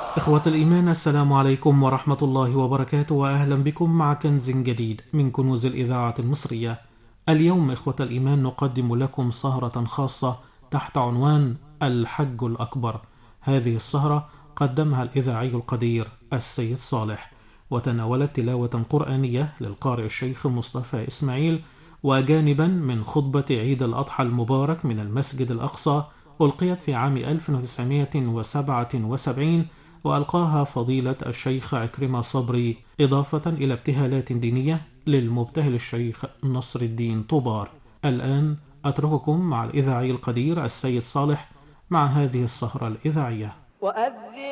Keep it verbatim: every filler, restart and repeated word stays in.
إخوة الإيمان، السلام عليكم ورحمة الله وبركاته، وأهلا بكم مع كنز جديد من كنوز الإذاعة المصرية. اليوم إخوة الإيمان نقدم لكم سهرة خاصة تحت عنوان الحج الأكبر. هذه السهرة قدمها الإذاعي القدير السيد صالح، وتناولت تلاوة قرآنية للقارئ الشيخ مصطفى إسماعيل، وجانبا من خطبة عيد الأضحى المبارك من المسجد الأقصى ألقيت في عام ألف وتسعمائة وسبعة وسبعين، وألقاها فضيلة الشيخ عكرمة صبري، إضافة إلى ابتهالات دينية للمبتهل الشيخ نصر الدين طوبار. الآن أترككم مع الإذاعي القدير السيد صالح مع هذه السهرة الإذاعية.